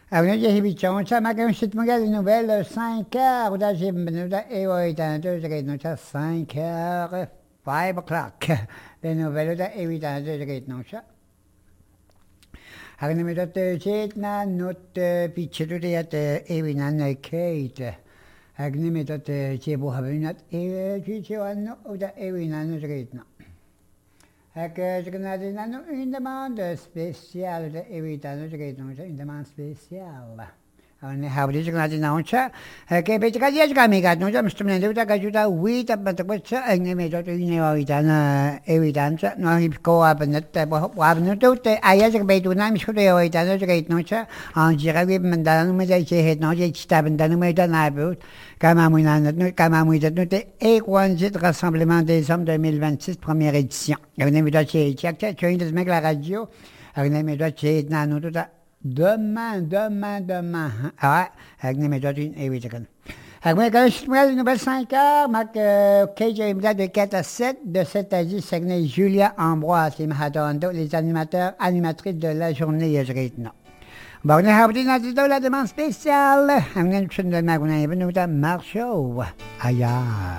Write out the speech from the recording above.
Avno Jehibichoncha, Magamshit Magal, nouvelle 5 heures, ou d'agir, et oui, dans 2 heures, 5 heures, 5 o'clock. Les nouvelles, et oui, dans 2 heures, Agni mi dotte cetna not pitchelurijat evinan keit. Agni mi dotte cebu habinat cicevanno uda evinan retna. Segnadinano une demande spéciale de evitano retna, une demande spéciale. On habdi segnadinancha che petkadia gamigat no jam stumne da gajuda wita batwatcha agni mi dotte une evitanza no hipko abnet wabno dotte ayas betuna mi shude evitano retna en dirait mandano me dai che het no je stabendano me da nabut Kamamuidat Equanzit Rassemblement des Hommes 2026, première édition. Agni mi dotte tu as une de la radio. Agni mi dotte nano tuta demain. Ah, Agni mi dotte une évitan. Agni Gashmuel, nouvelle 5 heures, Mac KJ de 4 à 7, de 7 à 10, Saguenay Julia Ambroise, les animateurs, animatrices de la journée Yajritna. Bon, on a la demande spéciale. On a une chaîne de Magouna, Marshall. Aïe.